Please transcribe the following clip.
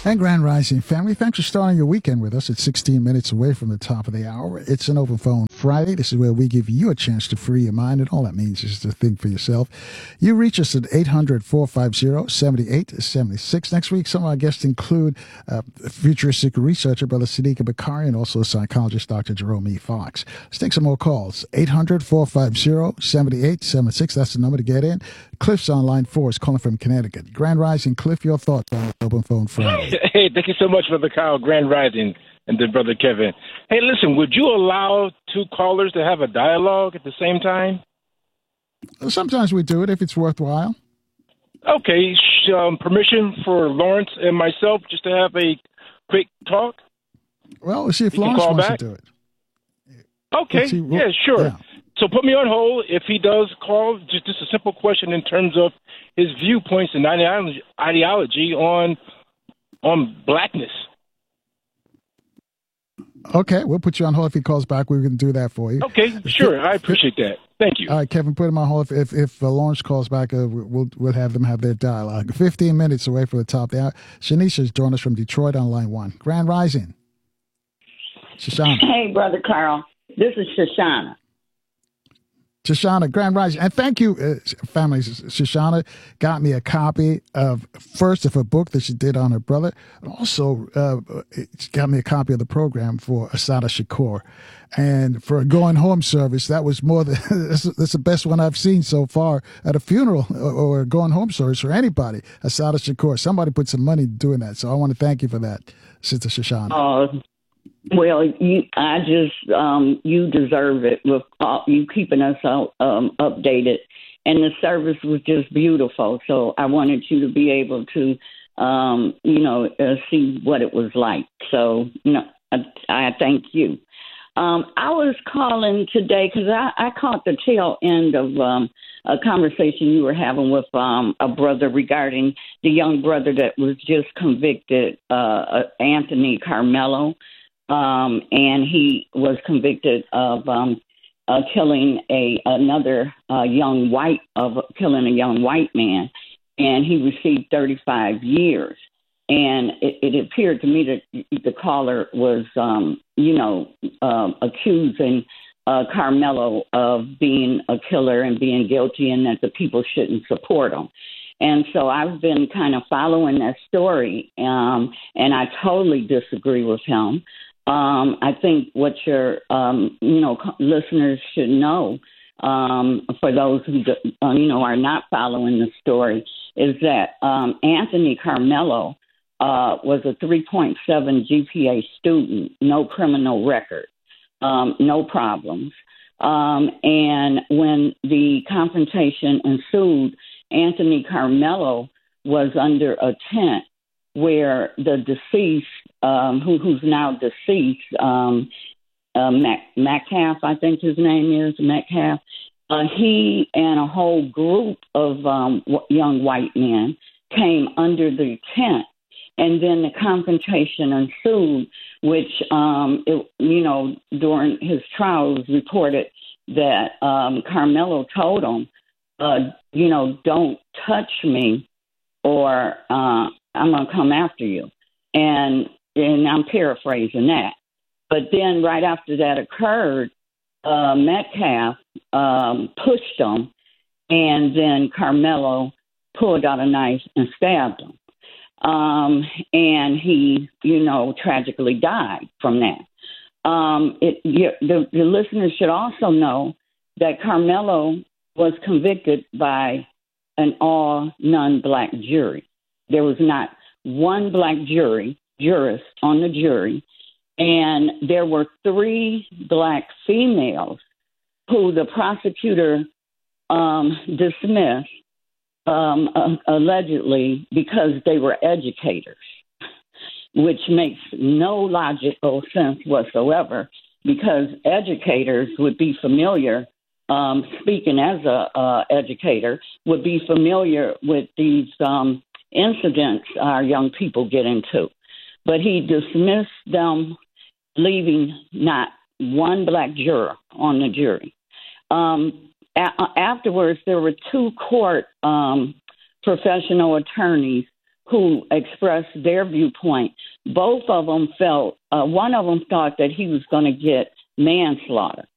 And Grand Rising family, thanks for starting your weekend with us. It's 16 minutes away from the top of the hour. It's an Open Phone Friday. This is where we give you a chance to free your mind, and all that means is to think for yourself. You reach us at 800-450-7876. Next week, some of our guests include futuristic researcher Brother Sadiqa Bakari and also psychologist Dr. Jerome E. Fox. Let's take some more calls. 800-450-7876. That's the number to get in. Cliff's on line 4 is calling from Connecticut. Grand Rising, Cliff, your thoughts on Open Phone Friday? Hey, thank you so much, Brother Kyle, Grand Rising, and then Brother Kevin. Hey, listen, would you allow two callers to have a dialogue at the same time? Sometimes we do it if it's worthwhile. Okay, permission for Lawrence and myself just to have a quick talk? Well, we'll see if Lawrence wants to do it. Okay, yeah, sure. Yeah. So put me on hold. If he does call, just a simple question in terms of his viewpoints and ideology on blackness. Okay, we'll put you on hold. If he calls back, we can do that for you. Okay, sure. I appreciate that. Thank you. All right, Kevin, put him on hold. If Lawrence calls back, we'll have them have their dialogue. 15 minutes away from the top there. Shanisha's joined us from Detroit on line 1. Grand Rising. Shoshana. Hey, Brother Carl. This is Shoshana. Shoshana, Grand Rising. And thank you, family. Shoshana got me a copy of a book that she did on her brother. And also, she got me a copy of the program for Assata Shakur. And for a going home service, that was more than, that's the best one I've seen so far at a funeral or a going home service for anybody. Assata Shakur. Somebody put some money doing that. So I want to thank you for that, Sister Shoshana. Well, you deserve it with you keeping us updated, and the service was just beautiful. So I wanted you to be able to, see what it was like. So, I thank you. I was calling today because I caught the tail end of a conversation you were having with a brother regarding the young brother that was just convicted, Anthony Carmelo. And he was convicted of killing another young white man, and he received 35 years. And it appeared to me that the caller was, accusing Carmelo of being a killer and being guilty, and that the people shouldn't support him. And so I've been kind of following that story, and I totally disagree with him. I think what your, listeners should know, for those who, are not following the story, is that Anthony Carmelo was a 3.7 GPA student, no criminal record, no problems. And when the confrontation ensued, Anthony Carmelo was under a tent where the deceased, who's now deceased, Metcalf, I think his name is, Metcalf, he and a whole group of young white men came under the tent. And then the confrontation ensued, which, during his trial, it was reported that Carmelo told him, don't touch me or I'm going to come after you. And I'm paraphrasing that. But then right after that occurred, Metcalf pushed him, and then Carmelo pulled out a knife and stabbed him. And he, tragically died from that. The listeners should also know that Carmelo was convicted by an all non-black jury. There was not one black jurist on the jury, and there were 3 black females who the prosecutor dismissed allegedly because they were educators, which makes no logical sense whatsoever, because educators would be familiar, speaking as a educator, would be familiar with these incidents our young people get into. But he dismissed them, leaving not one black juror on the jury. Afterwards, there were 2 court professional attorneys who expressed their viewpoint. Both of them felt, one of them thought that he was going to get manslaughter.